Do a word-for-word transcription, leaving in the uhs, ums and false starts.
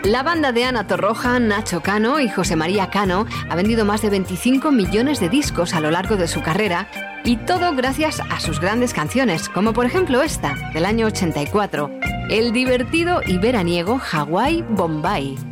La banda de Ana Torroja, Nacho Cano y José María Cano ha vendido más de veinticinco millones de discos a lo largo de su carrera, y todo gracias a sus grandes canciones, como por ejemplo esta, del año ochenta y cuatro, el divertido y veraniego Hawái Bombay.